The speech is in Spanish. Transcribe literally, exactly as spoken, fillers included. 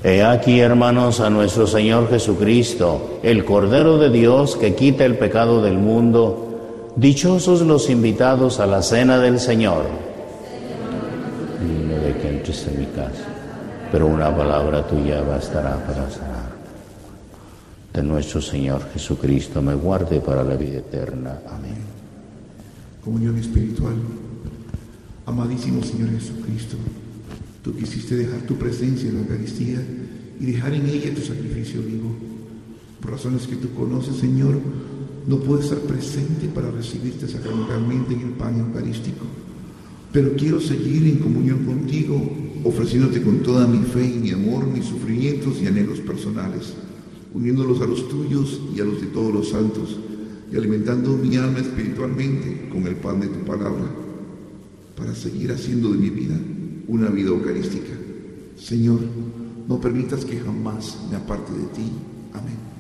He aquí, hermanos, a nuestro Señor Jesucristo, el Cordero de Dios que quita el pecado del mundo. Dichosos los invitados a la cena del Señor. Dime de que entres en mi casa, pero una palabra tuya bastará para sanar. De nuestro Señor Jesucristo me guarde para la vida eterna. Amén. Comunión espiritual. Amadísimo Señor Jesucristo, tú quisiste dejar tu presencia en la Eucaristía y dejar en ella tu sacrificio vivo. Por razones que tú conoces, Señor, no puedo estar presente para recibirte sacramentalmente en el pan eucarístico, pero quiero seguir en comunión contigo, ofreciéndote con toda mi fe y mi amor, mis sufrimientos y anhelos personales, uniéndolos a los tuyos y a los de todos los santos, y alimentando mi alma espiritualmente con el pan de tu palabra, para seguir haciendo de mi vida una vida eucarística. Señor, no permitas que jamás me aparte de ti. Amén.